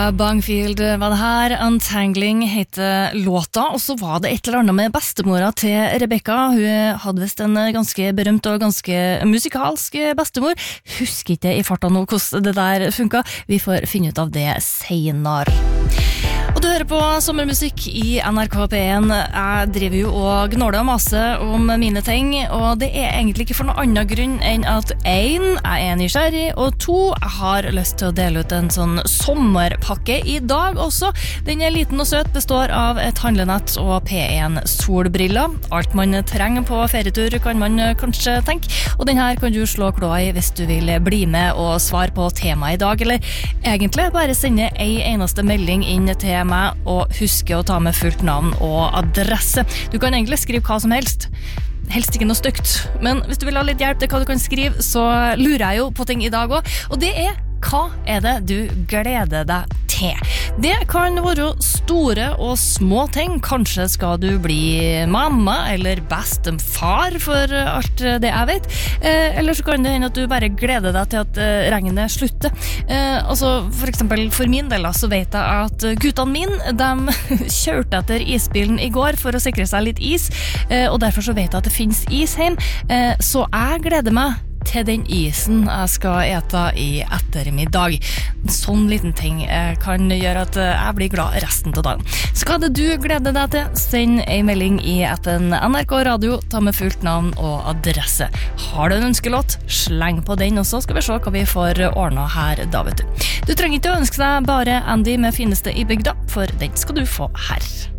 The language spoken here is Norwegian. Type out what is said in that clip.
Bangfield var det her, Untangling heter låta, og så var det et eller annet med bestemora til Rebecca. Hun hadde vist en ganske berømt og ganske musikalsk bestemor. Husker ikke i farta nå hvordan det der funket. Vi får finne ut av det senere. Og du hører på sommermusikk i NRK P1. Jeg driver jo og gnåler og maser om mine ting, og det er egentlig ikke for noen annen grunn enn at 1, jeg er nysgjerrig, og 2, jeg har lyst til å dele ut en sånn sommerpakke i dag også. Den er liten og søt, består av et handlenett og P1 solbriller. Alt man trenger på ferietur kan man kanskje tenke, og den her kan du slå kloa i hvis du vil bli med og svare på temaet i dag, eller egentlig bare sende en eneste melding inn til meg og huske å ta med fullt navn og adresse. Du kan egentlig skrive hva som helst. Helst ikke noe stygt. Men hvis du vil ha litt hjelp til hva du kan skrive, så lurer jeg jo på ting i dag også. Og det er, hva er det du gleder deg til? Det kan være store og små ting. Kanskje skal du bli mamma eller bestemfar for alt det jeg vet. Eller så kan det hende at du bare gleder deg til at regnet slutter. Altså for eksempel for min del så vet jeg at guttene mine, de kjørte etter isbilen i går for å sikre seg litt is, og derfor så vet jeg at det finnes is hjem. Så jeg gleder meg til den isen jeg skal ete i ettermiddag. En sånn liten ting kan gjøre at jeg blir glad resten av dagen. Så hva er det du gleder deg til? Send en melding i appen NRK Radio, ta med fullt navn og adresse. Har du en ønskelåt? Sleng på den, og så skal vi se hva vi får ordnet her da, vet du. Du trenger ikke å ønske deg bare Andy med fineste i bygda, for den skal du få her.